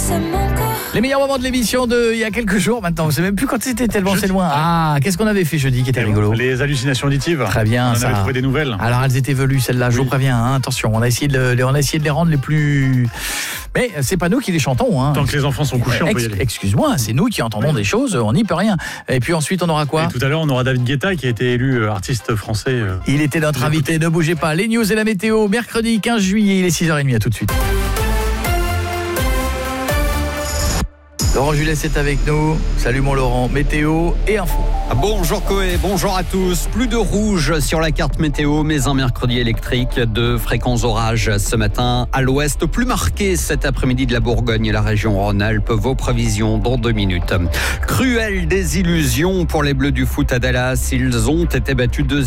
Les meilleurs moments de l'émission il y a quelques jours maintenant. On ne sait même plus quand c'était tellement c'est loin. Ah, qu'est-ce qu'on avait fait jeudi qui était rigolo? Les hallucinations auditives. Très bien, on avait trouvé des nouvelles. Alors elles étaient velues celles-là, je vous préviens. Hein, attention, on a essayé de les rendre les plus. Mais c'est pas nous qui les chantons. Hein. Tant que les enfants sont couchés, on peut y aller. Excuse-moi, c'est nous qui entendons des choses. On n'y peut rien. Et puis ensuite, on aura quoi? Et tout à l'heure, on aura David Guetta qui a été élu artiste français. Il était notre invité. Ne bougez pas. Les news et la météo. Mercredi 15 juillet, il est 6h30. À tout de suite. Laurent Jules est avec nous. Salut mon Laurent. Météo et info. Bonjour Coé, bonjour à tous. Plus de rouge sur la carte météo, mais un mercredi électrique, de fréquents orages ce matin à l'ouest, plus marqué cet après-midi de la Bourgogne et la région Rhône-Alpes. Vos prévisions dans 2 minutes. Cruelle désillusion pour les Bleus du foot à Dallas. Ils ont été battus 2